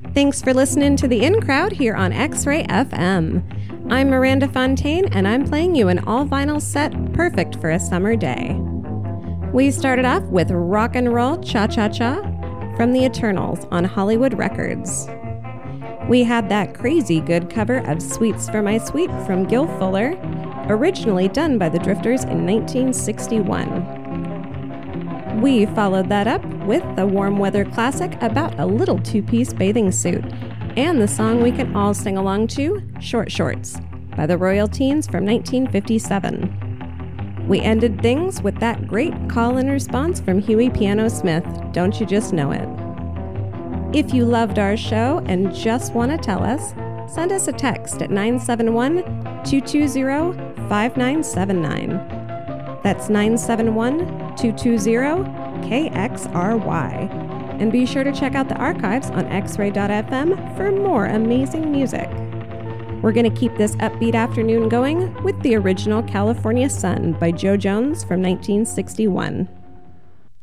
Thanks for listening to The In Crowd here on X-Ray FM. I'm Miranda Fontaine, and I'm playing you an all-vinyl set perfect for a summer day. We started off with Rock and Roll Cha-Cha-Cha from the Eternals on Hollywood Records. We had that crazy good cover of Sweets for My Sweet from Gil Fuller, originally done by the Drifters in 1961. We followed that up with the warm weather classic about a little two-piece bathing suit, and the song we can all sing along to, Short Shorts, by the Royal Teens from 1957. We ended things with that great call and response from Huey Piano Smith, Don't You Just Know It? If you loved our show and just want to tell us, send us a text at 971-220-5979. That's 971-220-KXRY. And be sure to check out the archives on xray.fm for more amazing music. We're going to keep this upbeat afternoon going with the original California Sun by Joe Jones from 1961.